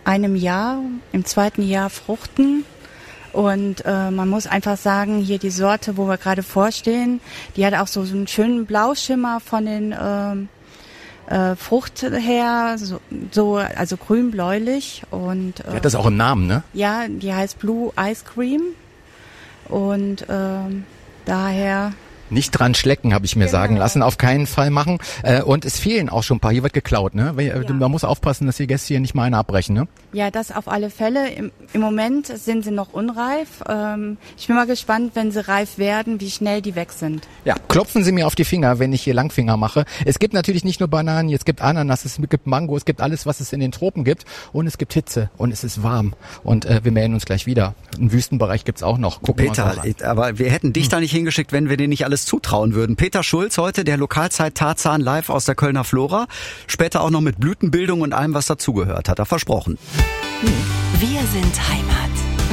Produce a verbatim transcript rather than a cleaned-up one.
einem Jahr, im zweiten Jahr fruchten. Und äh, man muss einfach sagen, hier die Sorte, wo wir gerade vorstehen, die hat auch so, so einen schönen Blauschimmer von den ähm, äh, Frucht her, so, so also grün-bläulich. Und äh, die hat das auch im Namen, ne? Ja, die heißt Blue Ice Cream. Und ähm, daher... Nicht dran schlecken, habe ich mir genau. sagen lassen, auf keinen Fall machen. Äh, und es fehlen auch schon ein paar. Hier wird geklaut, ne? Ja. Man muss aufpassen, dass die Gäste hier nicht mal eine abbrechen, ne? Ja, das auf alle Fälle. Im, im Moment sind sie noch unreif. Ähm, ich bin mal gespannt, wenn sie reif werden, wie schnell die weg sind. Ja, klopfen Sie mir auf die Finger, wenn ich hier Langfinger mache. Es gibt natürlich nicht nur Bananen, es gibt Ananas, es gibt Mango, es gibt alles, was es in den Tropen gibt. Und es gibt Hitze und es ist warm. Und äh, wir melden uns gleich wieder. Im Wüstenbereich gibt's auch noch. Gucken Peter, wir uns an. Aber wir hätten dich hm. da nicht hingeschickt, wenn wir dir nicht alles zutrauen würden. Peter Schulz heute, der Lokalzeit Tarzan live aus der Kölner Flora. Später auch noch mit Blütenbildung und allem, was dazugehört, hat er versprochen. Wir sind Heimat.